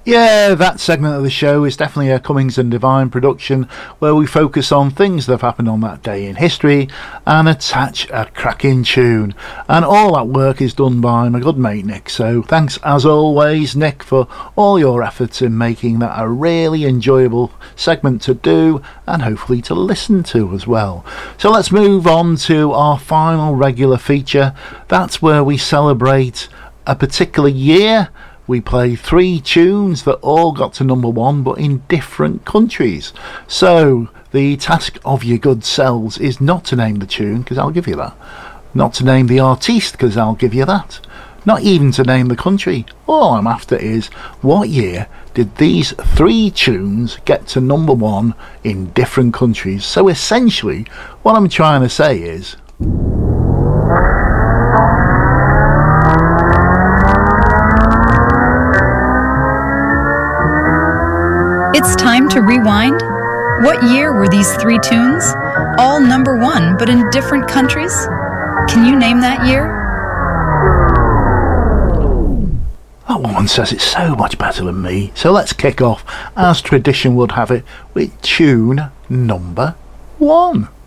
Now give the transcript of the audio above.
Yeah, that segment of the show is definitely a Cummings and Divine production where we focus on things that have happened on that day in history and attach a cracking tune. And all that work is done by my good mate Nick. So thanks as always, Nick, for all your efforts in making that a really enjoyable segment to do and hopefully to listen to as well. So let's move on to our final regular feature. That's where we celebrate a particular year. We play 3 tunes that all got to number 1 but in different countries. So the task of your good selves is not to name the tune, because I'll give you that. Not to name the artiste, because I'll give you that. Not even to name the country. All I'm after is, what year did these 3 tunes get to number 1 in different countries? So essentially what I'm trying to say is, it's time to rewind. What year were these 3 tunes? All number 1, but in different countries? Can you name that year? That woman says it so much better than me. So let's kick off, as tradition would have it, with tune number 1.